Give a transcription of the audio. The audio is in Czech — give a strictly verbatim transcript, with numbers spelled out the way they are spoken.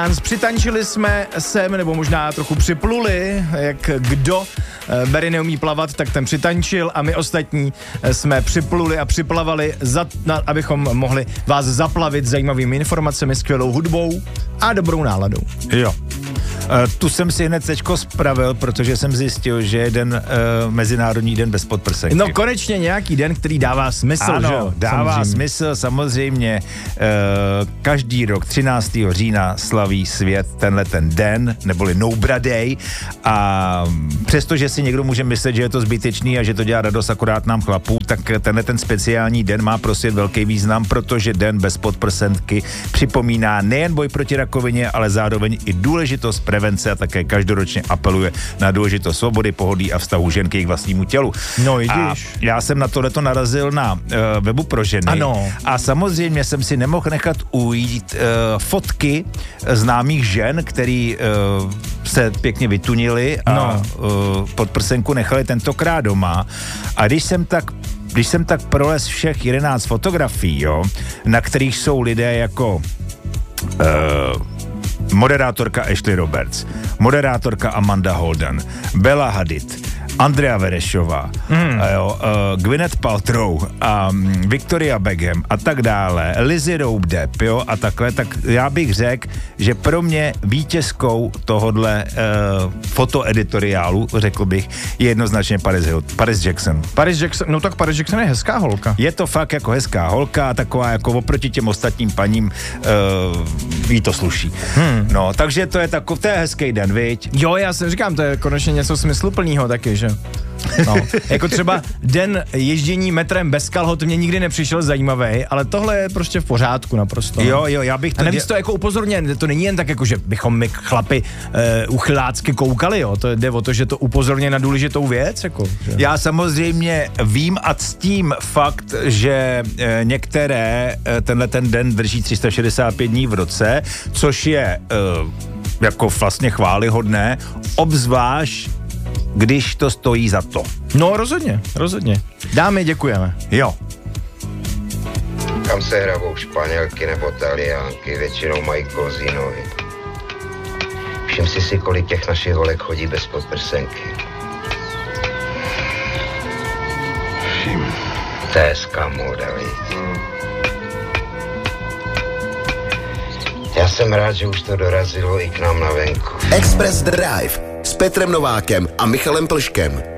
Přitančili jsme sem, nebo možná trochu připluli, jak kdo Barry neumí plavat, tak ten přitančil a my ostatní jsme připluli a připlavali, za, na, abychom mohli vás zaplavit zajímavými informacemi, skvělou hudbou a dobrou náladou. Jo. Uh, tu jsem si hned teďko spravil, protože jsem zjistil, že je den uh, Mezinárodní den bez podprsenky. No konečně nějaký den, který dává smysl, ano, že jo? dává samozřejmě. smysl, samozřejmě. Uh, každý rok třináctého října slaví svět tenhle ten den, neboli No Bra Day, a přestože si někdo může myslet, že je to zbytečný a že to dělá radost akorát nám chlapů, tak tenhle ten speciální den má pro svět velký význam, protože den bez podprsenky připomíná nejen boj proti rakovině, ale zároveň i důležitost prevence a také každoročně apeluje na důležitost svobody, pohodlí a vztahu žen k jejich vlastnímu tělu. No i a já jsem na tohleto narazil na uh, webu pro ženy. Ano. A samozřejmě jsem si nemohl nechat ujít uh, fotky známých žen, který uh, se pěkně vytunili a no. uh, podprsenku nechali tentokrát doma. A když jsem tak když jsem tak prolez všech jedenáct fotografií, jo, na kterých jsou lidé jako uh, moderátorka Ashley Roberts, moderátorka Amanda Holden, Bella Hadid, Andrea Verešová, mm. jo, uh, Gwyneth Paltrow, um, Victoria Beckham a tak dále, Lizzie Rope Depp, jo, a takhle, tak já bych řekl, že pro mě vítězkou tohodle uh, fotoeditoriálu, řekl bych, je jednoznačně Paris, Hill, Paris Jackson. Paris Jackson, no tak Paris Jackson je hezká holka. Je to fakt jako hezká holka, taková jako oproti těm ostatním paním uh, jí to sluší. Hmm. No, takže to je takový, to je hezký den, viď? Jo, já si říkám, to je konečně něco smysluplného taky, že? No, jako třeba den ježdění metrem bez kalhot mě nikdy nepřišel zajímavý, ale tohle je prostě v pořádku naprosto. Jo, jo, já bych to... A navíc to jako upozorně, to není jen tak jako, že bychom my chlapi uh, uchylácky koukali, jo, to jde o to, že to upozorně na důležitou věc, jako. Že? Já samozřejmě vím a ctím fakt, že e, některé e, tenhle ten den drží tři sta šedesát pět dní v roce, což je e, jako vlastně chvályhodné, obzvlášť když to stojí za to. No rozhodně, rozhodně. Dámy, děkujeme. Jo. Kam se hrabou Španělky nebo Taliánky, většinou mají kozí nohy. Všim si si, kolik těch našich holek chodí bez podprsenky. Všim. To je hezká móda, viď? Já jsem rád, že už to dorazilo i k nám na venku. Express Drive s Petrem Novákem a Michalem Plškem.